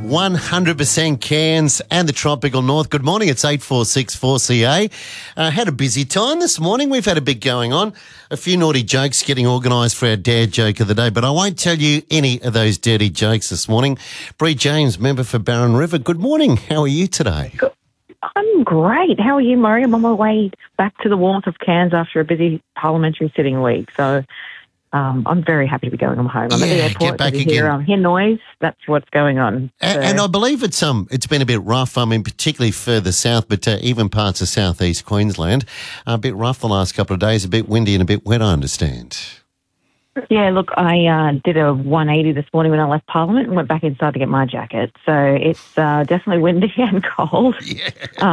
100% Cairns and the tropical north. Good morning, it's 8464CA. Had a busy time this morning. We've had a bit going on. A few naughty jokes getting organised for our dad joke of the day, but I won't tell you any of those dirty jokes this morning. Bree James, member for Barron River. Good morning. How are you today? I'm great. How are you, Murray? I'm on my way back to the warmth of Cairns after a busy parliamentary sitting week. So I'm very happy to be going home. I'm at the airport. Get back again. Hear noise. That's what's going on. And I believe it's been a bit rough. I mean, particularly further south, but even parts of southeast Queensland, a bit rough the last couple of days. A bit windy and a bit wet, I understand. Yeah, look, I did a 180 this morning when I left Parliament and went back inside to get my jacket. So it's definitely windy and cold. Yeah.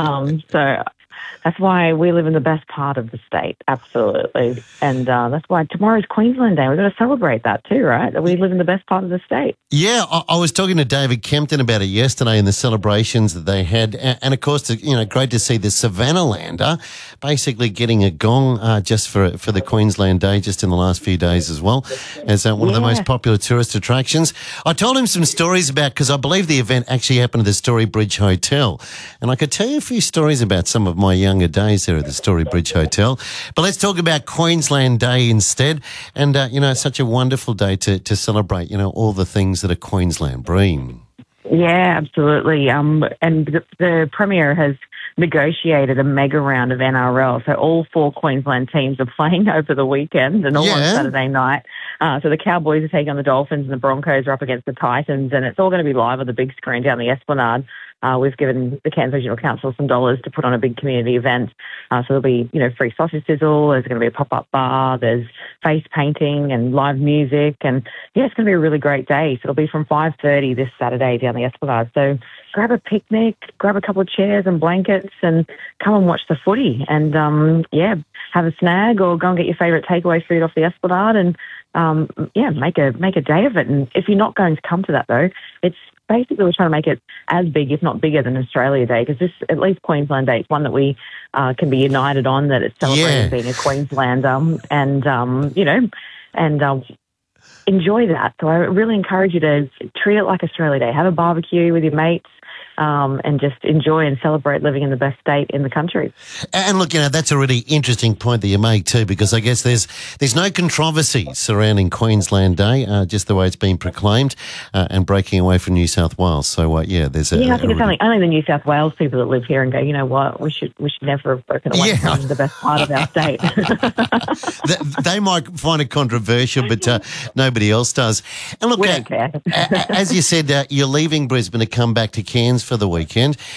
So that's why we live in the best part of the state, absolutely. And that's why tomorrow's Queensland Day. We've got to celebrate that too, right? That we live in the best part of the state. Yeah, I was talking to David Kempton about it yesterday in the celebrations that they had. And of course, great to see the Savannah Lander basically getting a gong just for the Queensland Day just in the last few days as well as one of the most popular tourist attractions. I told him some stories about, because I believe the event actually happened at the Story Bridge Hotel. And I could tell you a few stories about some of my younger days there at the Story Bridge Hotel. But let's talk about Queensland Day instead. And, it's such a wonderful day to celebrate, all the things that are Queensland bring. Yeah, absolutely. And the Premier has negotiated a mega round of NRL. So all 4 Queensland teams are playing over the weekend and all on Saturday night. So the Cowboys are taking on the Dolphins and the Broncos are up against the Titans, and it's all going to be live on the big screen down the Esplanade. We've given the Cairns Regional Council some dollars to put on a big community event. So there'll be, free sausage sizzle. There's going to be a pop-up bar. There's face painting and live music. And, it's going to be a really great day. So it'll be from 5:30 this Saturday down the Esplanade. So grab a picnic, grab a couple of chairs and blankets and come and watch the footy. And, have a snag or go and get your favourite takeaway food off the Esplanade and, make a day of it. And if you're not going to come to that, though, it's basically we're trying to make it as big, if not bigger, than Australia Day, because this, at least Queensland Day, it's one that we can be united on, that it's celebrating being a Queenslander and enjoy that. So I really encourage you to treat it like Australia Day. Have a barbecue with your mates. And just enjoy and celebrate living in the best state in the country. And look, that's a really interesting point that you make too, because I guess there's no controversy surrounding Queensland Day, just the way it's been proclaimed and breaking away from New South Wales. So, I think it's only the New South Wales people that live here and go, you know what, we should never have broken away from the best part of our state. They might find it controversial, but nobody else does. And look, we don't care. As you said, you're leaving Brisbane to come back to Cairns for the weekend.